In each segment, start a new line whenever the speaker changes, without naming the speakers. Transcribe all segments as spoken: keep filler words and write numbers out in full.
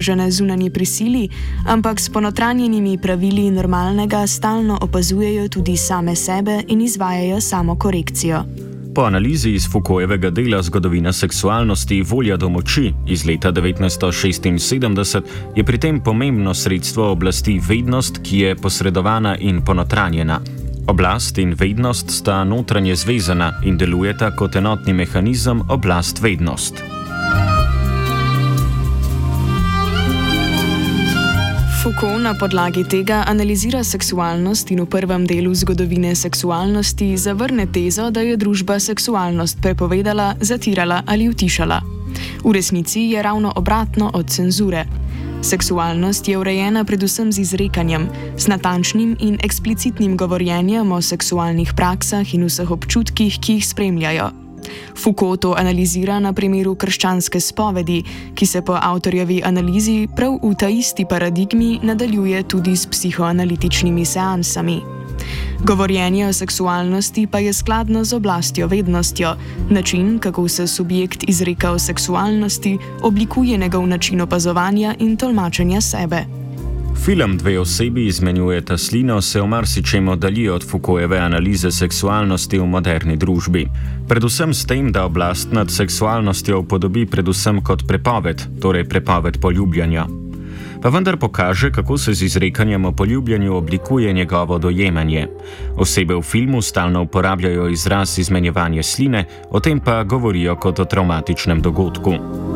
podvržene zunanji prisili, ampak s ponotranjenimi pravili normalnega stalno opazujejo tudi same sebe in izvajajo samokorekcijo.
Po analizi iz Foucaultjevega dela Zgodovina seksualnosti Volja do moči iz leta devetnajststo šestinsedemdeset je pri tem pomembno sredstvo oblasti vednost, ki je posredovana in ponotranjena. Oblast in vednost sta notranje zvezana in delujeta kot enotni mehanizem oblast-vednost.
Foucault na podlagi tega analizira seksualnost in v prvem delu Zgodovine seksualnosti zavrne tezo, da je družba seksualnost prepovedala, zatirala ali utišala. V resnici je ravno obratno od cenzure. Seksualnost je urejena predvsem z izrekanjem, z natančnim in eksplicitnim govorjenjem o seksualnih praksah in vseh občutkih, ki jih spremljajo. Foucault to analizira na primeru krščanske spovedi, ki se po avtorjevi analizi prav v ta isti paradigmi nadaljuje tudi s psihoanalitičnimi seansami. Govorjenje o seksualnosti pa je skladno z oblastjo vednostjo, način, kako se subjekt izreka o seksualnosti, oblikuje njegov način opazovanja in tolmačenja sebe.
Film Dve osebi izmenjujeta slino se v marsičem oddalji od Foucaultjeve analize seksualnosti v moderni družbi. Predvsem s tem, da oblast nad seksualnostjo upodobi predvsem kot prepoved, torej prepoved poljubljanja. Pa vendar pokaže, kako se z izrekanjem o poljubljanju oblikuje njegovo dojemanje. Osebe v filmu stalno uporabljajo izraz izmenjevanje sline, o tem pa govorijo kot o travmatičnem dogodku.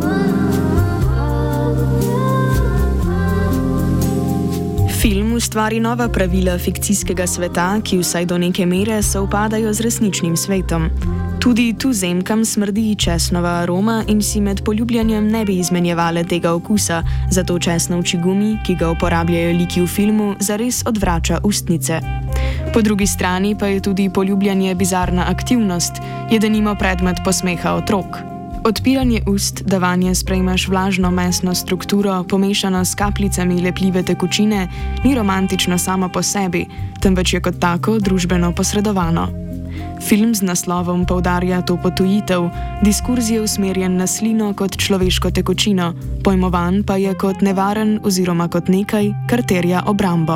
Film ustvari nova pravila fikcijskega sveta, ki vsaj do neke mere sovpadajo z resničnim svetom. Tudi tuzemkam smrdi česnova aroma in si med poljubljanjem ne bi izmenjevale tega okusa, zato česnov čigumi, ki ga uporabljajo liki v filmu, zares odvrača ustnice. Po drugi strani pa je tudi poljubljanje bizarna aktivnost, je denimo predmet posmeha otrok. Odpiranje ust, da vanje sprejmeš vlažno mesno strukturo, pomešano s kapljicami lepljive tekočine, ni romantično samo po sebi, temveč je kot tako družbeno posredovano. Film z naslovom poudarja to potujitev, diskurz je usmerjen na slino kot človeško tekočino, pojmovan pa je kot nevaren oziroma kot nekaj, kar terja obrambo.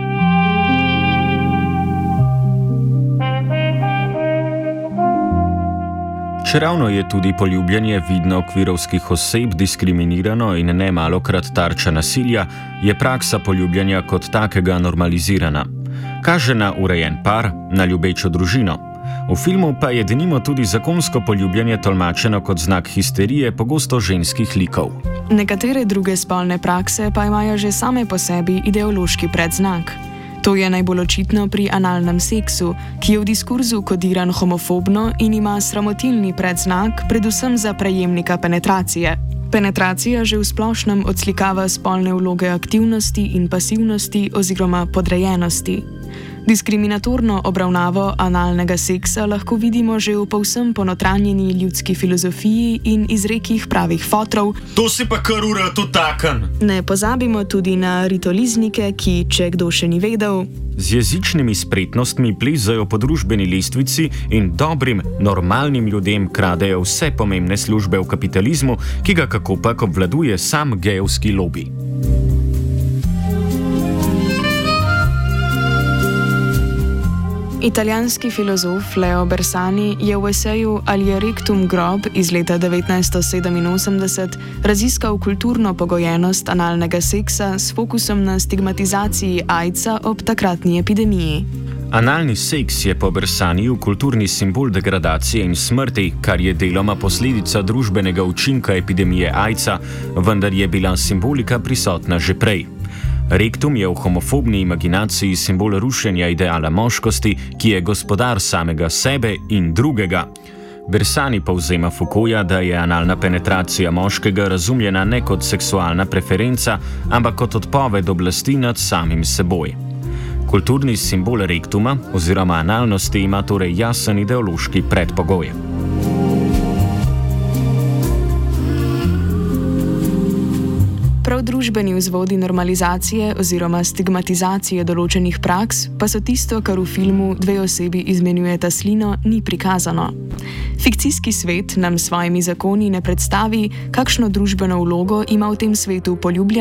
Čeravno je tudi poljubljanje vidno okvirovskih oseb diskriminirano in nemalokrat tarča nasilja, je praksa poljubljanja kot takega normalizirana. Kaže na urejen par, na ljubečo družino. V filmu pa je denimo tudi zakonsko poljubljanje tolmačeno kot znak histerije pogosto ženskih likov.
Nekatere druge spolne prakse pa imajo že same po sebi ideološki predznak. To je najbolj očitno pri analnem seksu, ki je v diskurzu kodiran homofobno in ima sramotilni predznak, predvsem za prejemnika penetracije. Penetracija že v splošnem odslikava spolne vloge aktivnosti in pasivnosti oziroma podrejenosti. Diskriminatorno obravnavo analnega seksa lahko vidimo že v povsem ponotranjeni ljudski filozofiji in izrekih pravih fotrov.
To si pa kar ura totaken!
Ne pozabimo tudi na ritoliznike, ki, če kdo še ni vedel,
z jezičnimi spretnostmi plezajo po družbeni lestvici in dobrim, normalnim ljudem kradejo vse pomembne službe v kapitalizmu, ki ga kakopak obvladuje sam gejevski lobi.
Italijanski filozof Leo Bersani je v eseju Ali je rectum grob iz leta devetnajststo sedeminosemdeset raziskal kulturno pogojenost analnega seksa s fokusom na stigmatizaciji aidsa ob takratni epidemiji.
Analni seks je po Bersaniju kulturni simbol degradacije in smrti, kar je deloma posledica družbenega učinka epidemije aidsa, vendar je bila simbolika prisotna že prej. Rektum je v homofobni imaginaciji simbol rušenja ideala moškosti, ki je gospodar samega sebe in drugega. Bersani povzema Foucaulta, da je analna penetracija moškega razumljena ne kot seksualna preferenca, ampak kot odpoved oblasti nad samim seboj. Kulturni simbol rektuma oziroma analnosti ima torej jasen ideološki predpogoj.
Prav družbeni vzvodi normalizacije oziroma stigmatizacije določenih praks pa so tisto, kar v filmu Dve osebi izmenjujeta slino, ni prikazano. Fikcijski svet nam s svojimi zakoni ne predstavi, kakšno družbeno vlogo ima v tem svetu poljubljanje